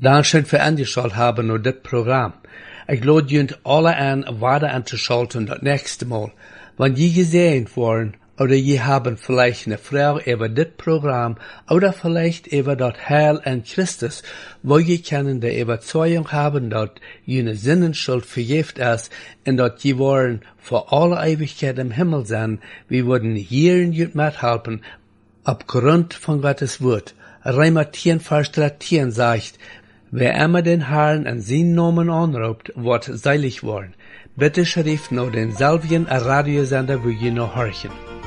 Dankeschön für angeschaut haben und das Programm. Ich lade junt alle an, weiter anzuschalten das nächste Mal. Wenn je gesehen worden, oder je haben vielleicht eine Frage über das Programm, oder vielleicht über das Heil in Christus, wo je können die Überzeugung haben, dass jene Sinnenschuld vergift ist, und dass je wollen für alle Ewigkeit im Himmel sein, wir würden hier junt mithelfen, aufgrund von Gottes Wort. Römer 10, Vers 13 sagt, wer immer den Herrn an seinen Namen anruft, wird seilig worden. Bitte schrift noch denselben Radiosender, wo ihr noch horchen.